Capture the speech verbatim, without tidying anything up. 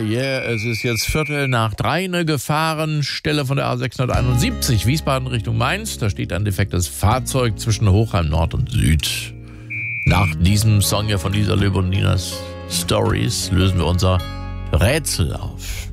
yeah, es ist jetzt Viertel nach drei, eine Gefahrenstelle von der A sechshunderteinundsiebzig, Wiesbaden Richtung Mainz. Da steht ein defektes Fahrzeug zwischen Hochheim Nord und Süd. Nach diesem Song hier von Lisa Löbe und Ninas Stories lösen wir unser Rätsel auf.